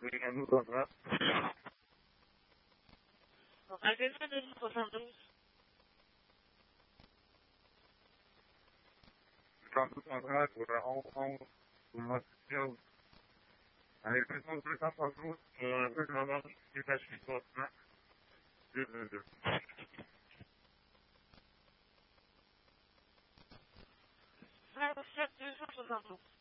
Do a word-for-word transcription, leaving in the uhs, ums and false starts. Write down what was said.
Et un autre adresse. Magasin de l'île soixante-douze. soixante-douze adresse, oder auch, auch, du musst hier, eine Person plus soixante-douze, euh, rue de la Marie, du Cachicot, hein. deux deux deux. vingt-sept deux cent soixante-douze.